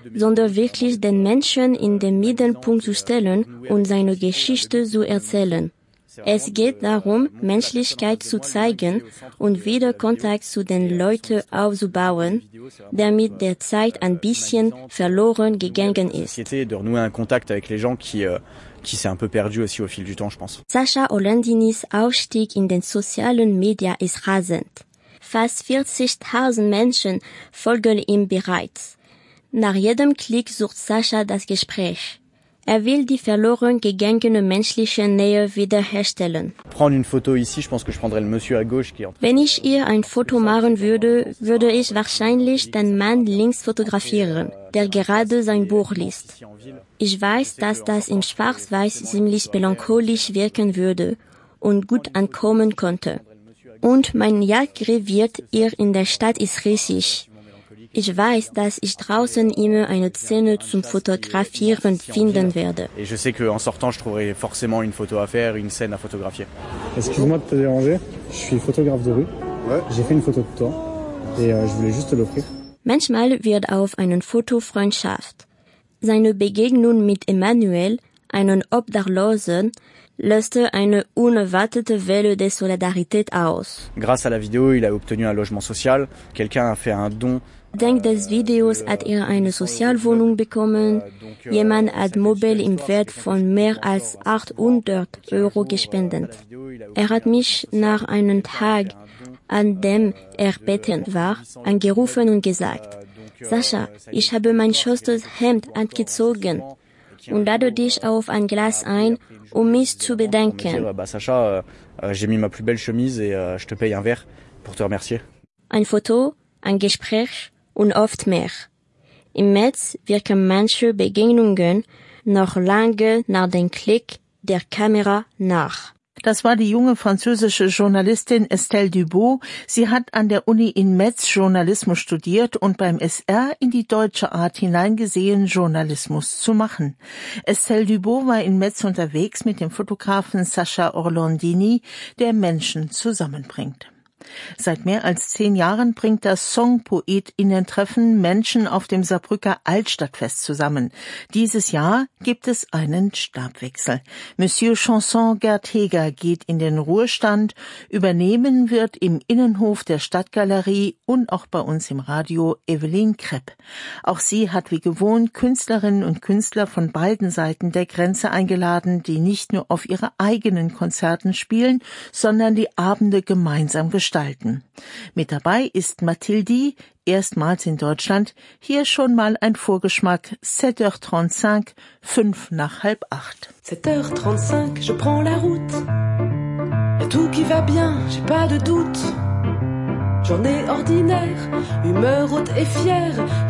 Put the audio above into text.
sondern wirklich den Menschen in den Mittelpunkt zu stellen und seine Geschichte zu erzählen. Es geht darum, Menschlichkeit zu zeigen und wieder Kontakt zu den Leuten aufzubauen, der mit der Zeit ein bisschen verloren gegangen ist. Sascha Orlandinis Aufstieg in den sozialen Medien ist rasend. Fast 40.000 Menschen folgen ihm bereits. Nach jedem Klick sucht Sascha das Gespräch. Er will die verloren gegangene menschliche Nähe wiederherstellen. Wenn ich ihr ein Foto machen würde, würde ich wahrscheinlich den Mann links fotografieren, der gerade sein Buch liest. Ich weiß, dass das im Schwarz-Weiß ziemlich melancholisch wirken würde und gut ankommen könnte. Und mein Jagdrevier hier in der Stadt ist riesig. Ich weiß, dass ich draußen immer eine Szene zum Fotografieren finden werde. Et je sais qu'en sortant, je trouverai forcément une photo à faire, une scène à photographier. Excuse-moi de te déranger, je suis photographe de rue. Ouais. J'ai fait une photo de toi et je voulais juste te l'offrir. Manchmal wird auf einen Foto Freundschaft. Seine Begegnung mit Emmanuel, einem Obdachlosen, löste eine unerwartete Welle de Solidarität aus. Grâce à la vidéo, il a obtenu un logement social. Quelqu'un a fait un don. Dank des Videos hat er eine Sozialwohnung bekommen. Jemand hat Mobil im Wert von mehr als 800 € gespendet. Er hat mich nach einem Tag, an dem er betend war, angerufen und gesagt: Sascha, ich habe mein schönstes Hemd angezogen und lade dich auf ein Glas ein, um mich zu bedanken. Sascha, j'ai mis ma plus belle chemise et je te paye un verre pour te remercier. Ein Foto, ein Gespräch und oft mehr. Im Netz wirken manche Begegnungen noch lange nach dem Klick der Kamera nach. Das war die junge französische Journalistin Estelle Dubos. Sie hat an der Uni in Metz Journalismus studiert und beim SR in die deutsche Art hineingesehen, Journalismus zu machen. Estelle Dubos war in Metz unterwegs mit dem Fotografen Sascha Orlandini, der Menschen zusammenbringt. Seit mehr als 10 Jahren bringt das Songpoetinnen-Treffen Menschen auf dem Saarbrücker Altstadtfest zusammen. Dieses Jahr gibt es einen Stabwechsel. Monsieur Chanson Gerd Heger geht in den Ruhestand. Übernehmen wird im Innenhof der Stadtgalerie und auch bei uns im Radio Evelyn Krepp. Auch sie hat wie gewohnt Künstlerinnen und Künstler von beiden Seiten der Grenze eingeladen, die nicht nur auf ihre eigenen Konzerten spielen, sondern die Abende gemeinsam gestalten. Mit dabei ist Mathilde, erstmals in Deutschland, hier schon mal ein Vorgeschmack, 7h35, 7:55. 7h35, je prends la route. Y'a tout qui va bien, j'ai pas de doute. Journée ordinaire, humeur haute et fière.